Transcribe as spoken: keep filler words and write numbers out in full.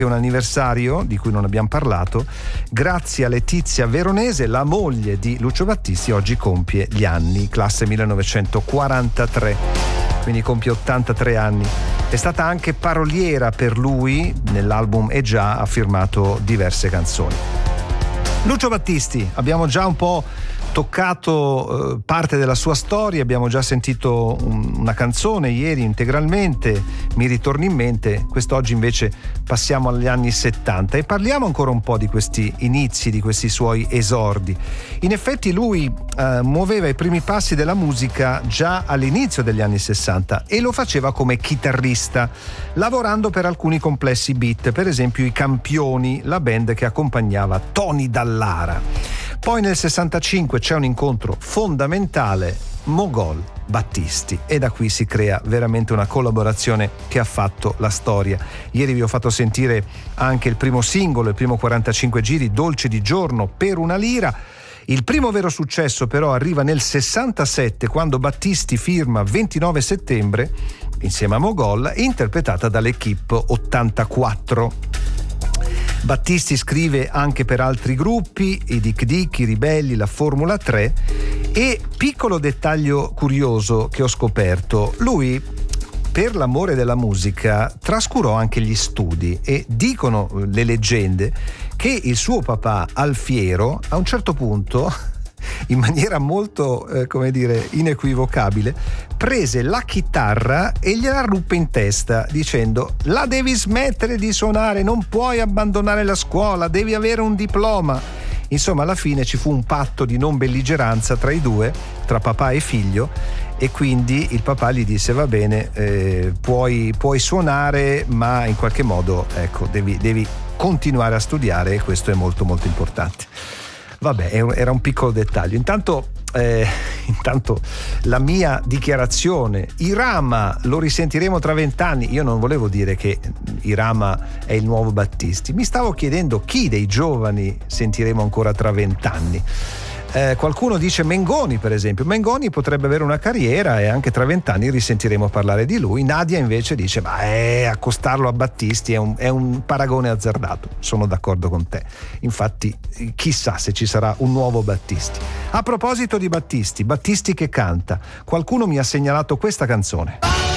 un anniversario di cui non abbiamo parlato. Grazia Letizia Veronese, la moglie di Lucio Battisti, oggi compie gli anni, classe millenovecentoquarantatré, quindi compie ottantatré anni. È stata anche paroliera per lui, nell'album E già ha firmato diverse canzoni. Lucio Battisti, abbiamo già un po' toccato eh, parte della sua storia, abbiamo già sentito un, una canzone ieri integralmente, Mi ritorni in mente. Quest'oggi invece passiamo agli anni settanta e parliamo ancora un po' di questi inizi, di questi suoi esordi. In effetti lui eh, muoveva i primi passi della musica già all'inizio degli anni sessanta e lo faceva come chitarrista, lavorando per alcuni complessi beat, per esempio i Campioni, la band che accompagnava Tony Dallara. Poi nel sessantacinque c'è un incontro fondamentale, Mogol Battisti, e da qui si crea veramente una collaborazione che ha fatto la storia. Ieri vi ho fatto sentire anche il primo singolo, il primo quarantacinque giri, Dolce di giorno per una lira. Il primo vero successo però arriva nel sessantasette, quando Battisti firma ventinove settembre insieme a Mogol, interpretata dall'Equipe ottantaquattro. Battisti scrive anche per altri gruppi, i Dick Dick, i Ribelli, la Formula tre. E piccolo dettaglio curioso che ho scoperto, lui per l'amore della musica trascurò anche gli studi e dicono le leggende che il suo papà Alfiero a un certo punto, in maniera molto eh, come dire inequivocabile, prese la chitarra e gliela ruppe in testa dicendo: la devi smettere di suonare, non puoi abbandonare la scuola, devi avere un diploma. Insomma, alla fine ci fu un patto di non belligeranza tra i due, tra papà e figlio, e quindi il papà gli disse: va bene, eh, puoi, puoi suonare, ma in qualche modo ecco devi, devi continuare a studiare, e questo è molto molto importante. Vabbè, era un piccolo dettaglio. Intanto, eh, intanto la mia dichiarazione, Irama lo risentiremo tra vent'anni. Io non volevo dire che Irama è il nuovo Battisti, mi stavo chiedendo chi dei giovani sentiremo ancora tra vent'anni. Eh, qualcuno dice Mengoni, per esempio. Mengoni potrebbe avere una carriera e anche tra vent'anni risentiremo parlare di lui. Nadia invece dice: ma eh, accostarlo a Battisti è un, è un paragone azzardato. Sono d'accordo con te. Infatti chissà se ci sarà un nuovo Battisti. A proposito di Battisti, Battisti che canta, qualcuno mi ha segnalato questa canzone.